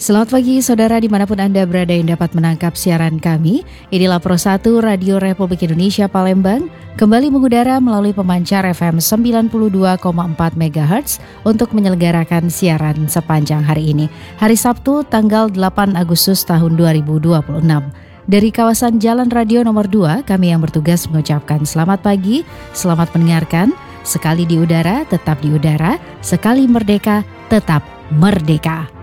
Selamat pagi saudara dimanapun Anda berada yang dapat menangkap siaran kami. Inilah Pro 1 Radio Republik Indonesia Palembang kembali mengudara melalui pemancar FM 92,4 MHz untuk menyelenggarakan siaran sepanjang hari ini. Hari Sabtu tanggal 8 Agustus tahun 2026. Dari kawasan Jalan Radio nomor 2, kami yang bertugas mengucapkan selamat pagi, selamat mendengarkan. Sekali di udara, tetap di udara. Sekali merdeka, tetap merdeka.